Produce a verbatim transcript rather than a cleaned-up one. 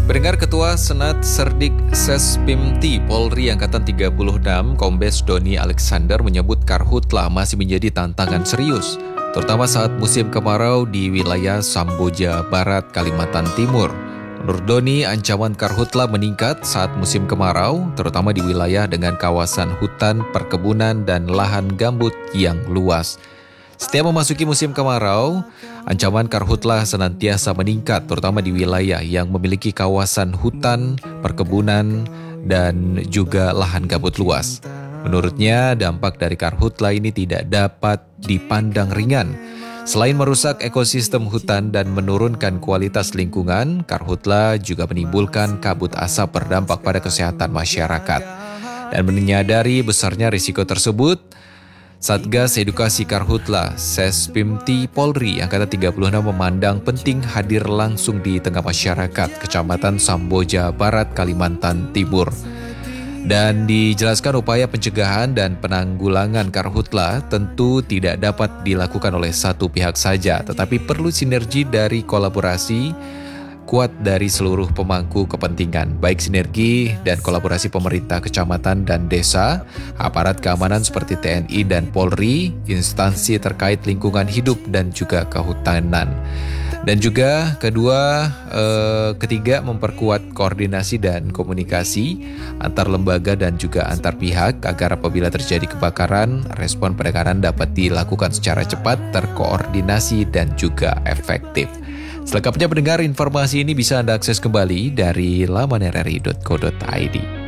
Pendengar, Ketua Senat Serdik Sespimti Polri Angkatan tiga puluh enam, Kombes Doni Alexander menyebut karhutla masih menjadi tantangan serius, terutama saat musim kemarau di wilayah Samboja Barat, Kalimantan Timur. Menurut Doni, ancaman karhutla meningkat saat musim kemarau, terutama di wilayah dengan kawasan hutan, perkebunan, dan lahan gambut yang luas. Setiap memasuki musim kemarau, ancaman karhutla senantiasa meningkat, terutama di wilayah yang memiliki kawasan hutan, perkebunan, dan juga lahan gambut luas. Menurutnya, dampak dari karhutla ini tidak dapat dipandang ringan. Selain merusak ekosistem hutan dan menurunkan kualitas lingkungan, karhutla juga menimbulkan kabut asap berdampak pada kesehatan masyarakat. Dan menyadari besarnya risiko tersebut, Satgas Edukasi Karhutla Sespimti Polri Angkatan tiga puluh enam memandang penting hadir langsung di tengah masyarakat Kecamatan Samboja Barat, Kalimantan Timur. Dan dijelaskan upaya pencegahan dan penanggulangan karhutla tentu tidak dapat dilakukan oleh satu pihak saja, tetapi perlu sinergi dari kolaborasi kuat dari seluruh pemangku kepentingan, baik sinergi dan kolaborasi pemerintah kecamatan dan desa, aparat keamanan seperti T N I dan Polri, instansi terkait lingkungan hidup dan juga kehutanan. Dan juga kedua, eh, ketiga memperkuat koordinasi dan komunikasi antar lembaga dan juga antar pihak agar apabila terjadi kebakaran, respon penanganan dapat dilakukan secara cepat, terkoordinasi dan juga efektif. Selengkapnya pendengar, informasi ini bisa Anda akses kembali dari laman r r i dot co dot i d.